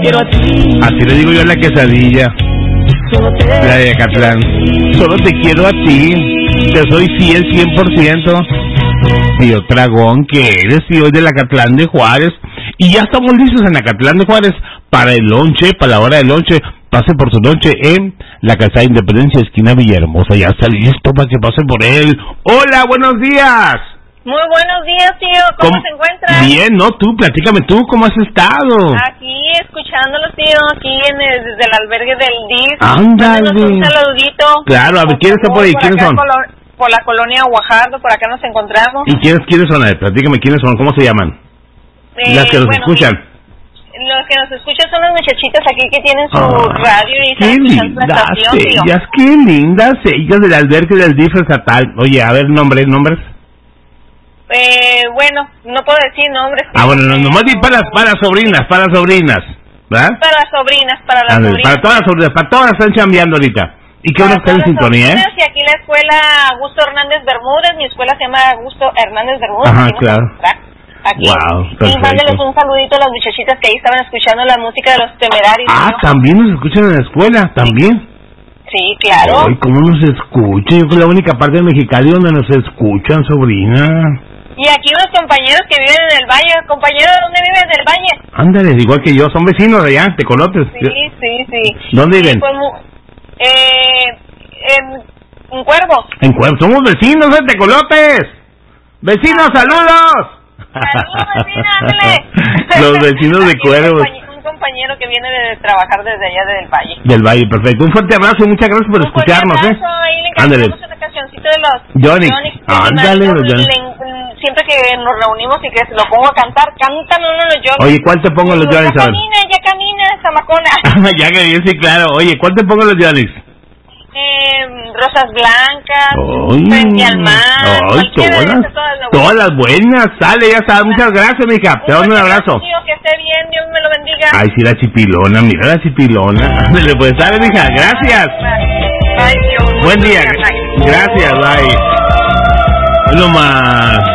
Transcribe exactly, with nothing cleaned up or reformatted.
quiero a ti. Así le digo yo a la quesadilla. La de Acatlán. Solo te quiero a ti. Te soy fiel cien por ciento. Tío Tragón, que eres tío de Acatlán de Juárez. Y ya estamos listos en Acatlán de Juárez para el lonche, para la hora del lonche. Pase por su lonche en la Calzada Independencia, esquina Villahermosa. Ya está listo para que pase por él. Hola, buenos días. Muy buenos días, tío. ¿Cómo, ¿Cómo se encuentra? Bien, ¿no? Tú, platícame tú, ¿cómo has estado? Aquí, escuchándolos, tío, aquí en el, desde el albergue del D I F. Ándale. Un saludito. Claro, a ver, ¿quiénes están por ahí? ¿Quiénes son? Por, por la colonia Guajardo, por acá nos encontramos. ¿Y quiénes, quiénes son? A ver, platícame, ¿quiénes son? ¿Cómo se llaman? Eh, Las que nos bueno, escuchan. Los que nos escuchan son las muchachitas aquí que tienen su oh, radio y qué lindas ellas, qué lindas ellas del albergue del D I F estatal. Oye, a ver, nombres, nombres. Eh, bueno, no puedo decir nombres. Ah, bueno, no, nomás di para, para sobrinas, para sobrinas, ¿verdad? Para sobrinas, para las ver, sobrinas. Para todas las sobrinas, para todas están chambeando ahorita. ¿Y qué hora están en sintonía, eh? Y aquí la escuela Augusto Hernández Bermúdez, mi escuela se llama Augusto Hernández Bermúdez. Ajá, claro. Aquí. Wow, y mándeles un saludito a las muchachitas que ahí estaban escuchando la música de los Temerarios. Ah, ¿no? También nos escuchan en la escuela, también. Sí, claro. Ay, ¿cómo nos escucha? Yo creo que es la única parte de Mexicali donde nos escuchan, sobrina. Y aquí unos compañeros que viven en el Valle. Compañeros, ¿dónde viven en el Valle? Ándale, igual que yo, son vecinos de allá, Tecolotes. Sí, sí, sí. ¿Dónde viven? Pues, eh, en, en Cuervo. En Cuervo, somos vecinos de Tecolotes. Vecinos, ah, saludos. Saludos, vecina, ándale. Los vecinos de Cuervo. Un compañero que viene de trabajar desde allá del Valle. Del Valle, perfecto. Un fuerte abrazo y muchas gracias por un escucharnos, abrazo, ¿eh? Ahí le encantamos una cancioncita de los Johnny. Ándale, los Johnny. Siempre que nos reunimos y que se lo pongo a cantar, cantan uno los Johnny. Oye, ¿cuál te pongo los Johnny? Ya camina, ya camina, zamacona. Ya que bien, sí, claro. Oye, ¿cuál te pongo los Johnny? Eh, rosas blancas, Ay, frente al mar. Ay, todas, esas, todas, todas las buenas. Sale, ya está. Muchas gracias, mija. Te doy un abrazo. Tío, que esté bien, Dios me lo bendiga. Ay, sí, la chipilona, mira la chipilona. Ándale, pues, sale, mija. Gracias. Bye, tío. Buen día. Gracias, bye. Es lo más.